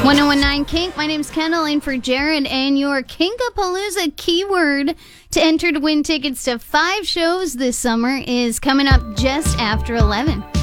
1019 Kink. My name's Kendall, in for Jared, and your Kinkapalooza keyword to enter to win tickets to 5 shows this summer is coming up just after 11.